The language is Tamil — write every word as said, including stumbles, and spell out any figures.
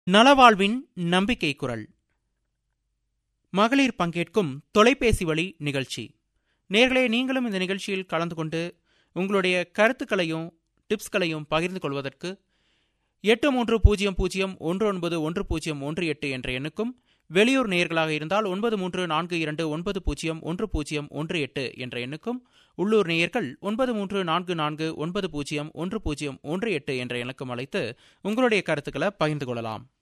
நலவாழ்வின் நம்பிக்கை குரல் மகளிர் பங்கேற்கும் தொலைபேசி வழி நிகழ்ச்சி. நேர்களே, நீங்களும் இந்த நிகழ்ச்சியில் கலந்து கொண்டு உங்களுடைய கருத்துக்களையும் டிப்ஸ்களையும் பகிர்ந்து கொள்வதற்கு எட்டு மூன்று பூஜ்ஜியம் பூஜ்ஜியம் ஒன்று ஒன்பது ஒன்று பூஜ்ஜியம் ஒன்று எட்டு என்ற எண்ணுக்கும், வெளியூர் நேயர்களாக இருந்தால் ஒன்பது மூன்று நான்கு இரண்டு ஒன்பது பூஜ்ஜியம் ஒன்று பூஜ்ஜியம் ஒன்று எட்டு என்ற எண்ணுக்கும், உள்ளூர் நேயர்கள் ஒன்பது மூன்று நான்கு நான்கு ஒன்பது பூஜ்ஜியம் ஒன்று பூஜ்ஜியம் ஒன்று எட்டு என்ற எண்ணுக்கும் அழைத்து உங்களுடைய கருத்துக்களை பகிர்ந்து கொள்ளலாம்.